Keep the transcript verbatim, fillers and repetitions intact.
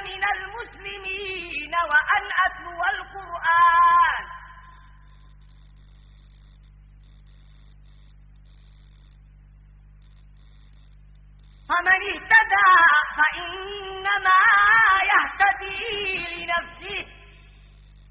من المسلمين وأن أتلو القرآن. فمن اهتدى فإنما يهتدي لنفسه